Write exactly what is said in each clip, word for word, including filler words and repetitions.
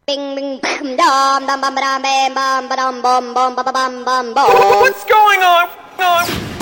Bing bing bam dum dum bum bam bam bam bam bum bum bum bum bum bum. What's going on? on?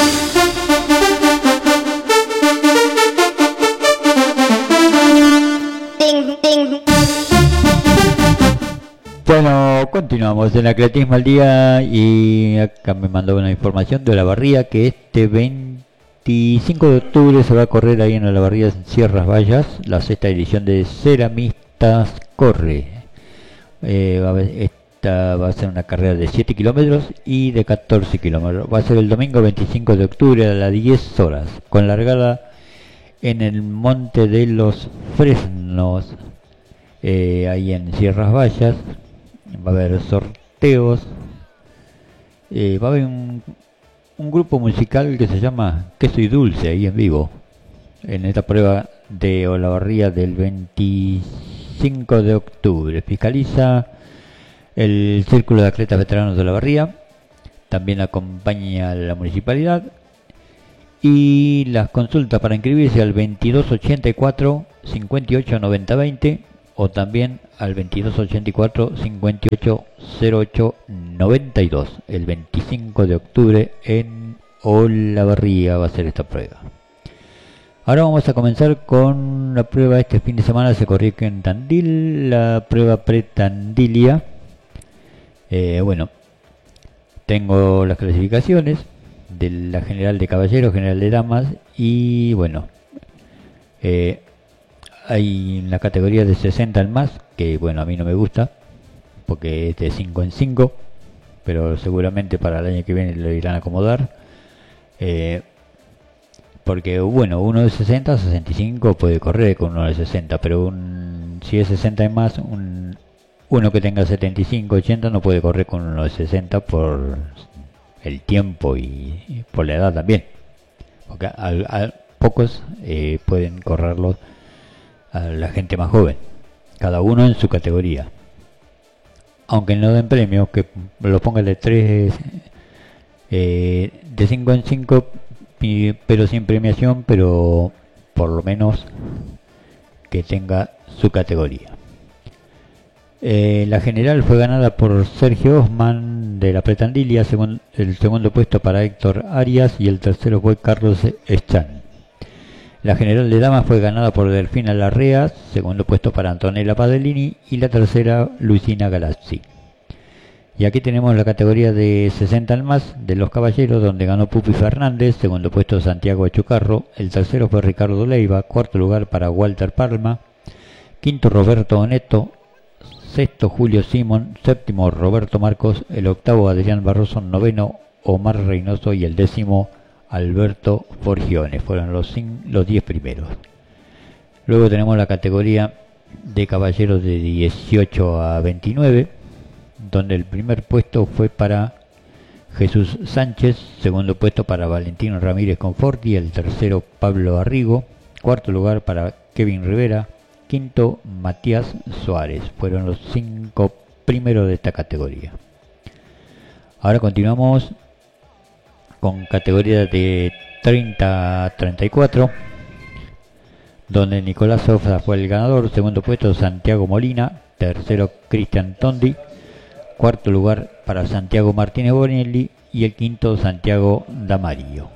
Ding ding. Bueno, continuamos en Atletismo al Día y acá me mandó una información de Olavarría que este veinticinco de octubre se va a correr ahí en Olavarría, en Sierras Vallas, la sexta edición de Ceramistas Corre. Eh, va a haber, esta va a ser una carrera de siete kilómetros y de catorce kilómetros. Va a ser el domingo veinticinco de octubre a las diez horas, con largada en el Monte de los Fresnos, eh, ahí en Sierras Vallas. Va a haber sorteos, eh, va a haber un, un grupo musical que se llama Queso y Dulce ahí en vivo, en esta prueba de Olavarría del veinticinco de octubre. Fiscaliza el Círculo de Atletas Veteranos de Olavarría, también acompaña la municipalidad, y las consultas para inscribirse al veintidós ochenta y cuatro cincuenta y ocho noventa veinte o también al veintidós ochenta y cuatro cincuenta y ocho cero ocho noventa y dos. El veinticinco de octubre en Olavarría va a ser esta prueba. Ahora vamos a comenzar con la prueba. Este fin de semana se corrió en Tandil, la prueba pre-Tandilia. Eh, bueno, tengo las clasificaciones de la general de caballeros, general de damas, y bueno, eh, hay la categoría de sesenta en más, que bueno, a mí no me gusta, porque es de cinco en cinco, pero seguramente para el año que viene lo irán a acomodar. Eh, porque bueno, uno de sesenta a sesenta y cinco puede correr con uno de sesenta, pero un, si es sesenta en más, un, uno que tenga setenta y cinco, ochenta no puede correr con uno de sesenta por el tiempo y, y por la edad también. Porque al, al, pocos eh, pueden correrlos a la gente más joven, cada uno en su categoría, aunque no den premios, que lo pongan de tres, eh, de cinco en cinco, pero sin premiación, pero por lo menos que tenga su categoría. Eh, la general fue ganada por Sergio Osman de la Pretandilia, segun, el segundo puesto para Héctor Arias y el tercero fue Carlos Eschan. La general de damas fue ganada por Delfina Larrea, segundo puesto para Antonella Padellini y la tercera Lucina Galazzi. Y aquí tenemos la categoría de sesenta al más de los caballeros, donde ganó Pupi Fernández, segundo puesto Santiago Achucarro, el tercero fue Ricardo Leiva, cuarto lugar para Walter Palma, quinto Roberto Oneto, sexto Julio Simón, séptimo Roberto Marcos, el octavo Adrián Barroso, noveno Omar Reynoso y el décimo Alberto Forgione. Fueron los los diez primeros. Luego tenemos la categoría de caballeros de dieciocho a veintinueve, donde el primer puesto fue para Jesús Sánchez, segundo puesto para Valentino Ramírez Conforti, el tercero Pablo Arrigo, cuarto lugar para Kevin Rivera, quinto Matías Suárez. Fueron los cinco primeros de esta categoría. Ahora continuamos con categoría de treinta a treinta y cuatro, donde Nicolás Sosa fue el ganador, segundo puesto Santiago Molina, tercero Cristian Tondi, cuarto lugar para Santiago Martínez Bonelli y el quinto Santiago Damario.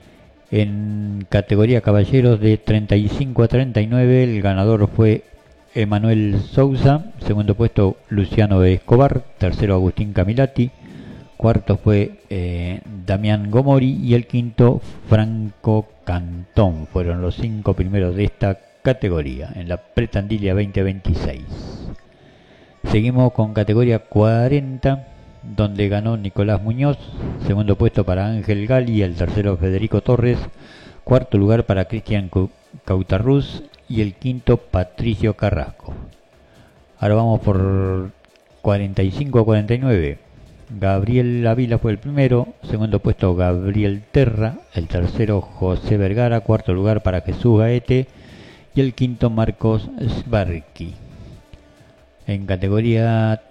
En categoría caballeros de treinta y cinco a treinta y nueve, el ganador fue Emanuel Sousa, segundo puesto Luciano Escobar, tercero Agustín Camilati, cuarto fue eh, Damián Gomori y el quinto Franco Cantón. Fueron los cinco primeros de esta categoría en la Pretandilia veinte veintiséis. Seguimos con categoría cuarenta, donde ganó Nicolás Muñoz, segundo puesto para Ángel Gali, el tercero Federico Torres, cuarto lugar para Cristian Cautarruz y el quinto Patricio Carrasco. Ahora vamos por cuarenta y cinco a cuarenta y nueve. Gabriel Ávila fue el primero, segundo puesto Gabriel Terra, el tercero José Vergara, cuarto lugar para Jesús Gaete y el quinto Marcos Sbarki. En categoría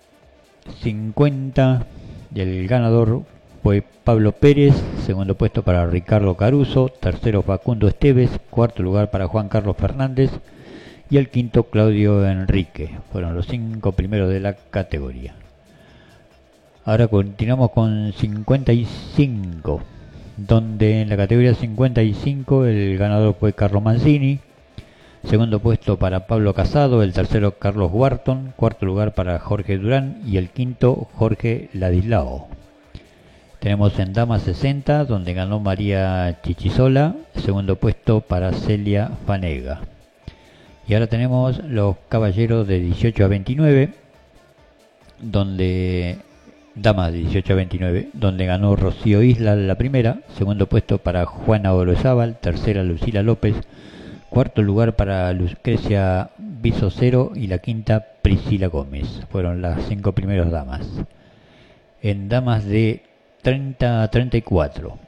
cincuenta, el ganador fue Pablo Pérez, segundo puesto para Ricardo Caruso, tercero Facundo Esteves, cuarto lugar para Juan Carlos Fernández y el quinto Claudio Enrique. Fueron los cinco primeros de la categoría. Ahora continuamos con cincuenta y cinco, donde en la categoría cincuenta y cinco el ganador fue Carlos Mancini, segundo puesto para Pablo Casado, el tercero Carlos Wharton, cuarto lugar para Jorge Durán y el quinto Jorge Ladislao. Tenemos en damas sesenta, donde ganó María Chichisola, segundo puesto para Celia Fanega. Y ahora tenemos los caballeros de dieciocho a veintinueve, donde damas de dieciocho a veintinueve, donde ganó Rocío Isla la primera, segundo puesto para Juana Orozábal, tercera Lucila López, cuarto lugar para Lucrecia Bisocero y la quinta Priscila Gómez. Fueron las cinco primeras damas. En damas de treinta a treinta y cuatro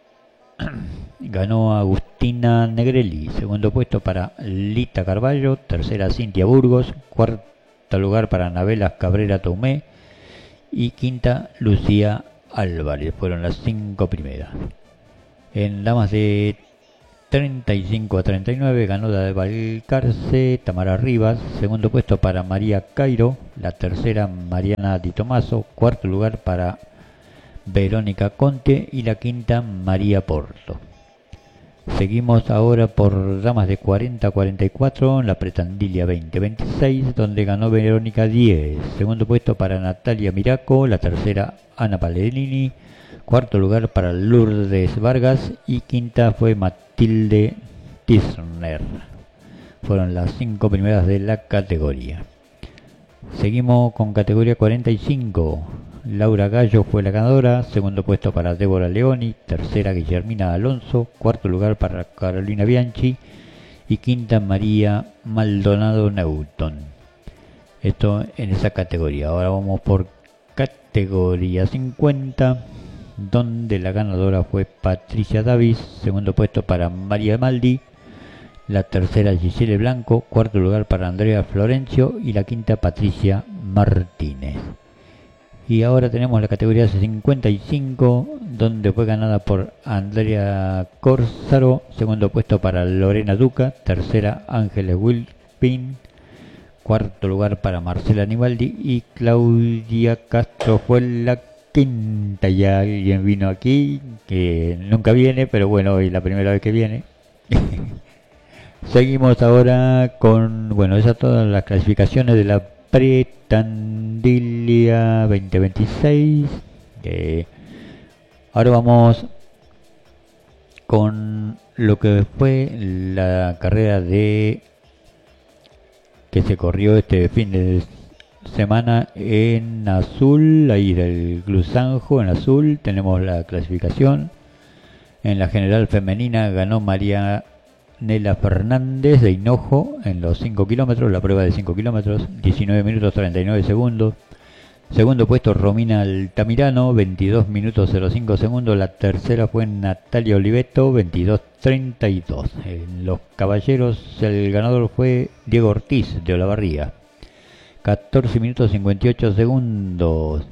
ganó Agustina Negrelli, segundo puesto para Lita Carballo, tercera Cintia Burgos, cuarto lugar para Anabela Cabrera Tomé y quinta Lucía Álvarez. Fueron las cinco primeras. En damas de treinta y cinco a treinta y nueve ganó de Valcarce Tamara Rivas, segundo puesto para María Cairo, la tercera Mariana Di Tomaso, cuarto lugar para Verónica Conte y la quinta María Porto. Seguimos ahora por damas de cuarenta a cuarenta y cuatro en la Pretandilia veinte veintiséis, donde ganó Verónica diez, segundo puesto para Natalia Miraco, la tercera Ana Pallerini, cuarto lugar para Lourdes Vargas y quinta fue Matilde Tisner. Fueron las cinco primeras de la categoría. Seguimos con categoría cuarenta y cinco. Laura Gallo fue la ganadora, segundo puesto para Débora Leoni, tercera Guillermina Alonso, cuarto lugar para Carolina Bianchi y quinta María Maldonado Newton. Esto en esa categoría. Ahora vamos por categoría cincuenta, donde la ganadora fue Patricia Davis, segundo puesto para María Maldi, la tercera Gisele Blanco, cuarto lugar para Andrea Florencio y la quinta Patricia Martínez. Y ahora tenemos la categoría cincuenta y cinco, donde fue ganada por Andrea Córsaro, segundo puesto para Lorena Duca, tercera Ángeles Wilpin, cuarto lugar para Marcela Nibaldi y Claudia Castro fue la quinta. Ya alguien vino aquí, que nunca viene, pero bueno, hoy es la primera vez que viene. Seguimos ahora con, bueno, esas todas las clasificaciones de la Pretandilia veinte veintiséis. Eh, ahora vamos con lo que fue la carrera de que se corrió este fin de semana en azul, ahí del Club Sanjo en azul. Tenemos la clasificación. En la general femenina ganó María Nela Fernández de Hinojo en los cinco kilómetros, la prueba de cinco kilómetros, diecinueve minutos treinta y nueve segundos. Segundo puesto Romina Altamirano, veintidós minutos cero cinco segundos. La tercera fue Natalia Oliveto, veintidós treinta y dos. En los caballeros el ganador fue Diego Ortiz de Olavarría, catorce minutos cincuenta y ocho segundos.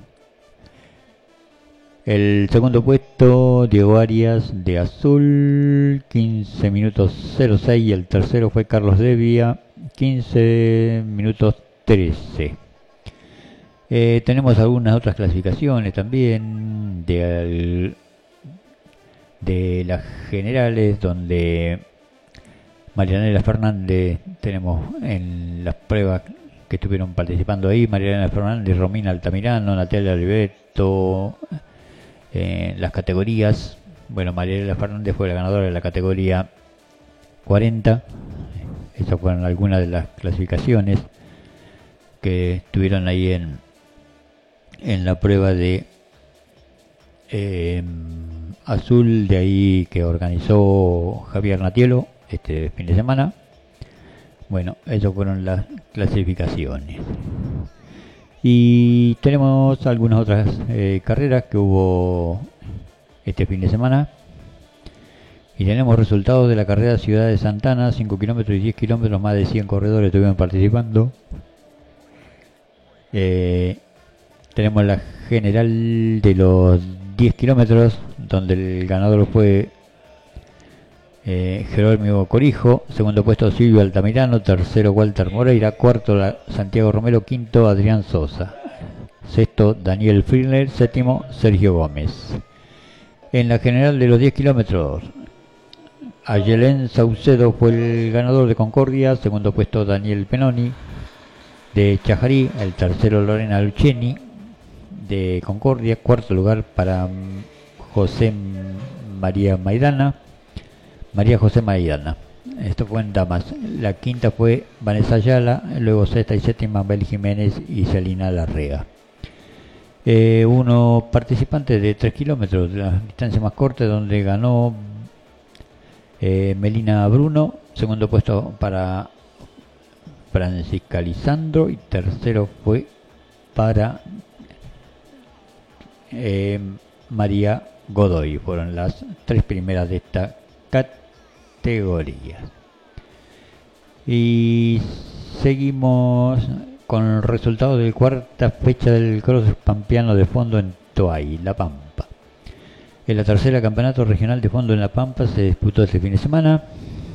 El segundo puesto, Diego Arias de Azul, quince minutos cero seis. Y el tercero fue Carlos Devia, quince minutos trece. Eh, tenemos algunas otras clasificaciones también de, de las generales, donde Marianela Fernández tenemos en las pruebas que estuvieron participando ahí: Marianela Fernández, Romina Altamirano, Natalia Oliveto. En las categorías, bueno, Mariela Fernández fue la ganadora de la categoría cuarenta. Esas fueron algunas de las clasificaciones que estuvieron ahí en, en la prueba de eh, azul, de ahí que organizó Javier Natielo este fin de semana. Bueno, esas fueron las clasificaciones. Y tenemos algunas otras eh, carreras que hubo este fin de semana. Y tenemos resultados de la carrera Ciudad de Santana, cinco kilómetros y diez kilómetros, más de cien corredores estuvieron participando. Eh, tenemos la general de los diez kilómetros, donde el ganador fue eh, Jerónimo Corijo, segundo puesto Silvio Altamirano, tercero Walter Moreira, cuarto la, Santiago Romero, quinto Adrián Sosa, sexto Daniel Friedler, séptimo Sergio Gómez. En la general de los diez kilómetros, Ayelén Saucedo fue el ganador de Concordia, segundo puesto Daniel Penoni de Chajarí, el tercero Lorena Lucheni de Concordia, cuarto lugar para José María Maidana, María José Maidana. Esto fue en damas. La quinta fue Vanessa Ayala, luego sexta y séptima Bel Jiménez y Celina Larrea. Eh, uno participante de tres kilómetros, de la distancia más corta, donde ganó eh, Melina Bruno, segundo puesto para Francisca Lisandro y tercero fue para eh, María Godoy. Fueron las tres primeras de esta categoría. Y seguimos con el resultado de la cuarta fecha del cross pampeano de fondo en Toay, La Pampa. En la tercera campeonato regional de fondo en La Pampa se disputó este fin de semana.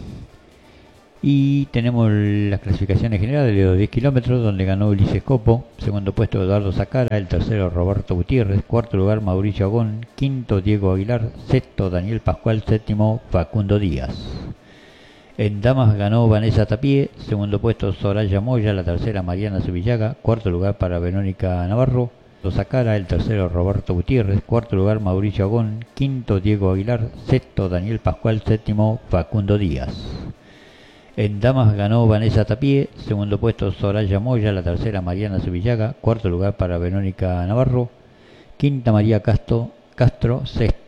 Y tenemos las clasificaciones generales de los diez kilómetros, donde ganó Ulises Copo, segundo puesto Eduardo Zacara, el tercero Roberto Gutiérrez, cuarto lugar Mauricio Agón, quinto Diego Aguilar, sexto Daniel Pascual, séptimo Facundo Díaz. En damas ganó Vanessa Tapié, segundo puesto Soraya Moya, la tercera Mariana Zubillaga, cuarto lugar para Verónica Navarro, Zacara, el tercero Roberto Gutiérrez, cuarto lugar Mauricio Agón, quinto Diego Aguilar, sexto Daniel Pascual, séptimo Facundo Díaz. En damas ganó Vanessa Tapié, segundo puesto Soraya Moya, la tercera Mariana Zubillaga, cuarto lugar para Verónica Navarro, quinta María Castro, Castro, sexto